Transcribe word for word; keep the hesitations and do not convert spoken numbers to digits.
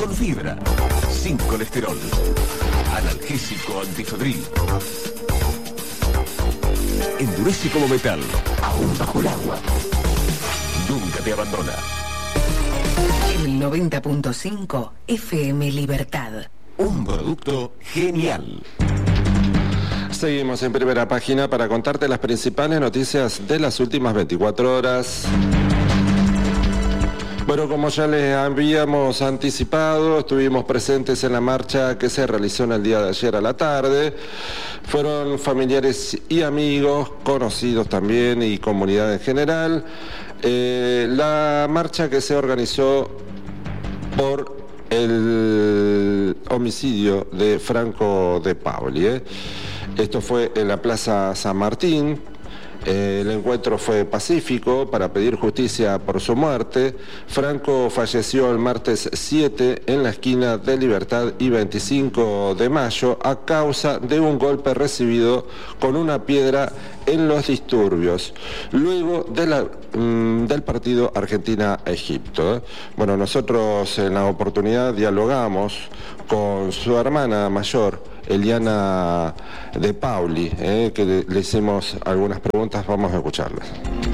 con fibra, sin colesterol, analgésico antifebril. Endurece como metal, aún bajo el agua. Nunca te abandona. El noventa punto cinco F M Libertad. Un producto genial. Seguimos en primera página para contarte las principales noticias de las últimas veinticuatro horas. Bueno, como ya les habíamos anticipado, estuvimos presentes en la marcha que se realizó en el día de ayer a la tarde. Fueron familiares y amigos, conocidos también y comunidad en general. Eh, la marcha que se organizó por el homicidio de Franco de Paoli. ¿eh? Esto fue en la Plaza San Martín. El encuentro fue pacífico para pedir justicia por su muerte. Franco falleció el martes siete en la esquina de Libertad y veinticinco de mayo a causa de un golpe recibido con una piedra en los disturbios, luego de la, mmm, del partido Argentina-Egipto. Bueno, nosotros en la oportunidad dialogamos con su hermana mayor, Eliana de Paoli, eh, que le, le hicimos algunas preguntas, vamos a escucharlas.